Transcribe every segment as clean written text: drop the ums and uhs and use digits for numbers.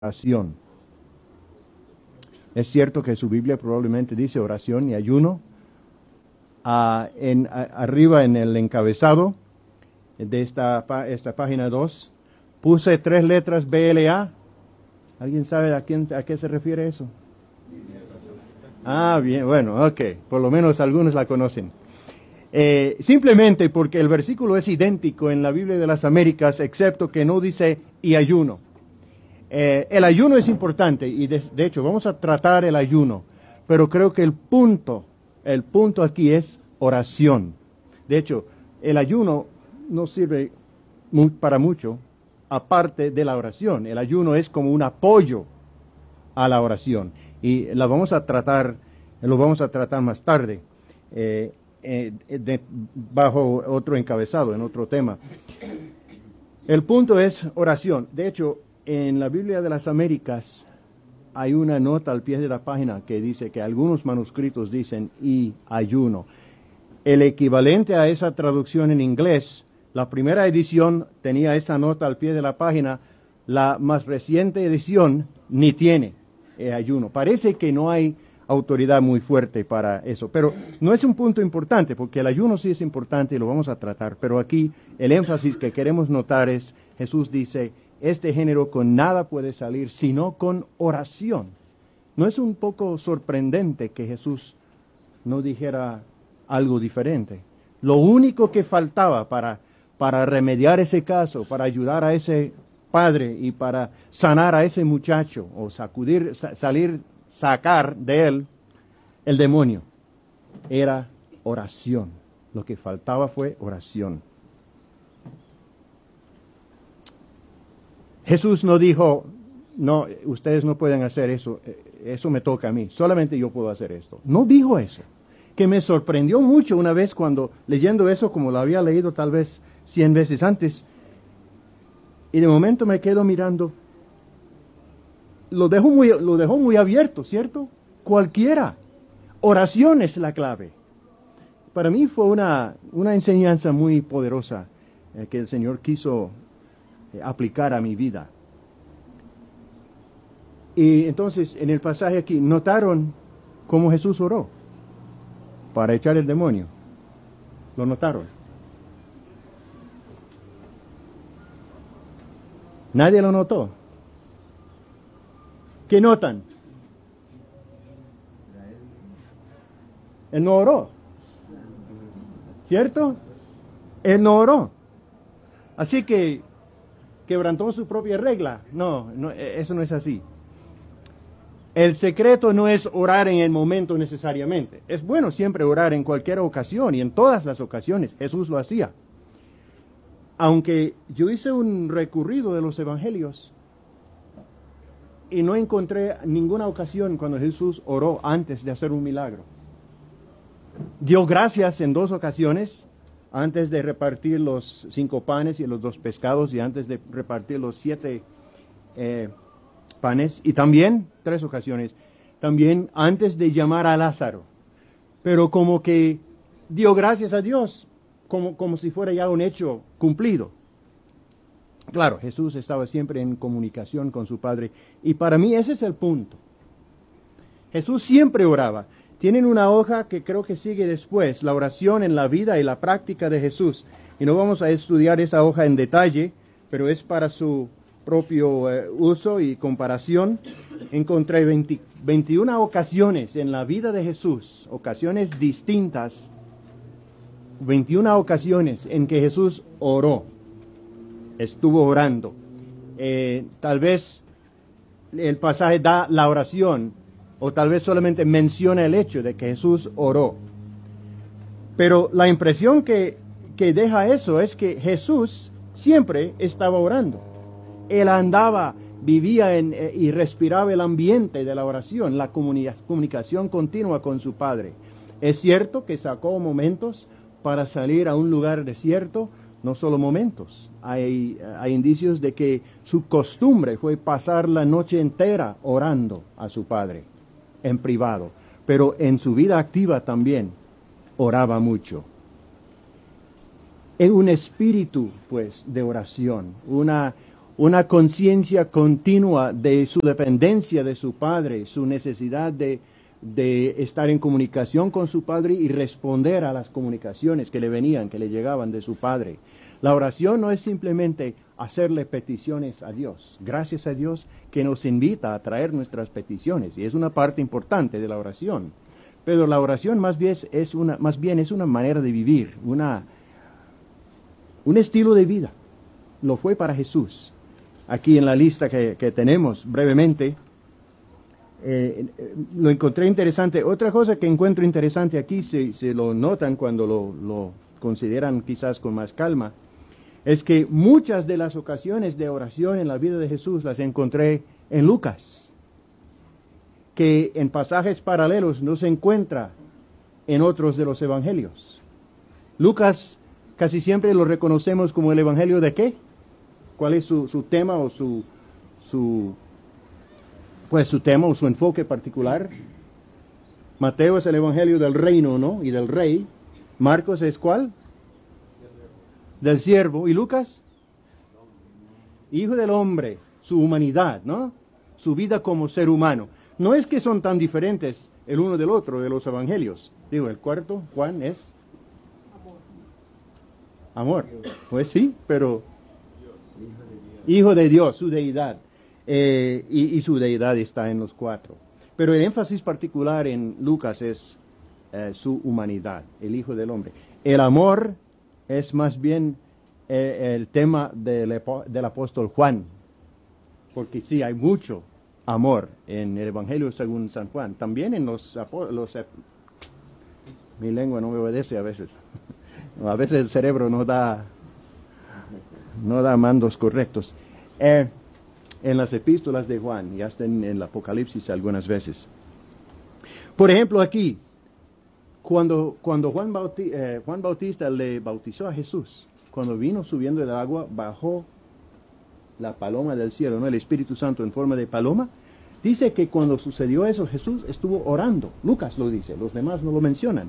oración. Es cierto que su Biblia probablemente dice oración y ayuno. Arriba en el encabezado de esta página 2, puse 3 letras BLA. ¿Alguien sabe a qué se refiere eso? Bien, bueno, ok. Por lo menos algunos la conocen. Simplemente porque el versículo es idéntico en la Biblia de las Américas, excepto que no dice y ayuno. El ayuno es importante y de hecho vamos a tratar el ayuno, pero creo que el punto aquí es oración. De hecho, el ayuno no sirve para mucho aparte de la oración. El ayuno es como un apoyo a la oración y lo vamos a tratar más tarde bajo otro encabezado, en otro tema. El punto es oración. De hecho, en la Biblia de las Américas hay una nota al pie de la página que dice que algunos manuscritos dicen y ayuno. El equivalente a esa traducción en inglés, la primera edición tenía esa nota al pie de la página, la más reciente edición ni tiene ayuno. Parece que no hay autoridad muy fuerte para eso, pero no es un punto importante porque el ayuno sí es importante y lo vamos a tratar, pero aquí el énfasis que queremos notar es, Jesús dice, este género con nada puede salir sino con oración. ¿No es un poco sorprendente que Jesús no dijera algo diferente? Lo único que faltaba para remediar ese caso, para ayudar a ese padre y para sanar a ese muchacho o sacar de él el demonio, era oración. Lo que faltaba fue oración. Jesús no dijo, no, ustedes no pueden hacer eso, eso me toca a mí, solamente yo puedo hacer esto. No dijo eso, que me sorprendió mucho una vez cuando leyendo eso, como lo había leído tal vez 100 veces antes, y de momento me quedo mirando, lo dejó muy abierto, ¿cierto? Cualquiera. Oración es la clave. Para mí fue una enseñanza muy poderosa que el Señor quiso aplicar a mi vida. Y entonces, en el pasaje aquí, ¿notaron cómo Jesús oró para echar el demonio? ¿Lo notaron? ¿Nadie lo notó? ¿Qué notan? Él no oró. ¿Cierto? Él no oró. Así que quebrantó su propia regla. No, eso no es así. El secreto no es orar en el momento necesariamente. Es bueno siempre orar en cualquier ocasión y en todas las ocasiones. Jesús lo hacía. Aunque yo hice un recorrido de los evangelios y no encontré ninguna ocasión cuando Jesús oró antes de hacer un milagro. Dio gracias en 2 ocasiones, antes de repartir los 5 panes y los 2 pescados y antes de repartir los 7 panes, y también 3 ocasiones, también antes de llamar a Lázaro. Pero como que dio gracias a Dios, como si fuera ya un hecho cumplido. Claro, Jesús estaba siempre en comunicación con su Padre, y para mí ese es el punto. Jesús siempre oraba. Tienen una hoja que creo que sigue después, la oración en la vida y la práctica de Jesús. Y no vamos a estudiar esa hoja en detalle, pero es para su propio uso y comparación. Encontré 21 ocasiones en la vida de Jesús, ocasiones distintas, 21 ocasiones en que Jesús oró, estuvo orando. Tal vez el pasaje da la oración, o tal vez solamente menciona el hecho de que Jesús oró. Pero la impresión que deja eso es que Jesús siempre estaba orando. Él andaba, vivía y respiraba el ambiente de la oración, la comunicación continua con su Padre. Es cierto que sacó momentos para salir a un lugar desierto, no solo momentos. Hay indicios de que su costumbre fue pasar la noche entera orando a su Padre en privado, pero en su vida activa también oraba mucho. En un espíritu, pues, de oración, una conciencia continua de su dependencia de su Padre, su necesidad de estar en comunicación con su Padre y responder a las comunicaciones que le venían, que le llegaban de su Padre. La oración no es simplemente hacerle peticiones a Dios. Gracias a Dios que nos invita a traer nuestras peticiones, y es una parte importante de la oración. Pero la oración más bien es una manera de vivir, un estilo de vida. Lo fue para Jesús. Aquí en la lista que tenemos brevemente, lo encontré interesante. Otra cosa que encuentro interesante aquí, se lo notan cuando lo consideran quizás con más calma, es que muchas de las ocasiones de oración en la vida de Jesús las encontré en Lucas, que en pasajes paralelos no se encuentra en otros de los evangelios. Lucas casi siempre lo reconocemos como el evangelio de ¿qué? ¿Cuál es su tema o su tema o su enfoque particular? Mateo es el evangelio del reino, ¿no? Y del rey. Marcos es ¿cuál? Del siervo. ¿Y Lucas? Hijo del hombre, su humanidad, ¿no? Su vida como ser humano. No es que son tan diferentes el uno del otro de los evangelios. Digo, el cuarto, Juan, es amor. Pues sí, pero Hijo de Dios, su deidad. Y su deidad está en los cuatro. Pero el énfasis particular en Lucas es su humanidad, el Hijo del Hombre. El amor es más bien el tema del apóstol Juan, porque sí, hay mucho amor en el Evangelio según San Juan. También en mi lengua no me obedece a veces. A veces el cerebro no da mandos correctos. En las epístolas de Juan y hasta en el Apocalipsis algunas veces. Por ejemplo, aquí, cuando Juan Bautista le bautizó a Jesús, cuando vino subiendo del agua, bajó la paloma del cielo, ¿no? El Espíritu Santo en forma de paloma. Dice que cuando sucedió eso, Jesús estuvo orando. Lucas lo dice, los demás no lo mencionan.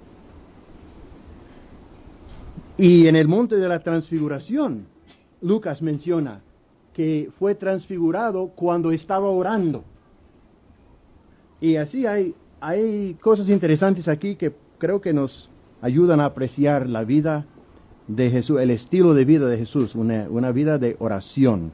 Y en el monte de la transfiguración, Lucas menciona que fue transfigurado cuando estaba orando. Y así hay cosas interesantes aquí que creo que nos ayudan a apreciar la vida de Jesús, el estilo de vida de Jesús, una vida de oración.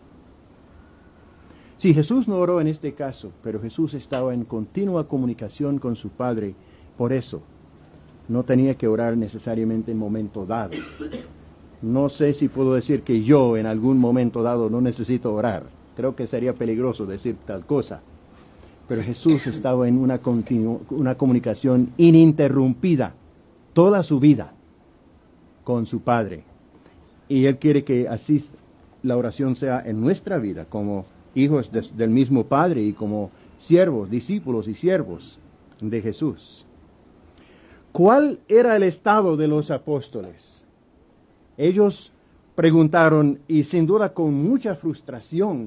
Sí, Jesús no oró en este caso, pero Jesús estaba en continua comunicación con su Padre, por eso no tenía que orar necesariamente en momento dado. No sé si puedo decir que yo en algún momento dado no necesito orar. Creo que sería peligroso decir tal cosa. Pero Jesús estaba en una comunicación ininterrumpida toda su vida con su Padre. Y Él quiere que así la oración sea en nuestra vida, como hijos del mismo Padre y como siervos, discípulos y siervos de Jesús. ¿Cuál era el estado de los apóstoles? Ellos preguntaron, y sin duda con mucha frustración,